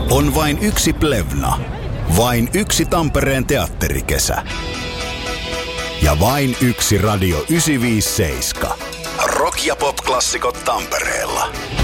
On vain yksi Plevna, vain yksi Tampereen teatterikesä ja vain yksi Radio 957. Rock- ja pop-klassikot Tampereella.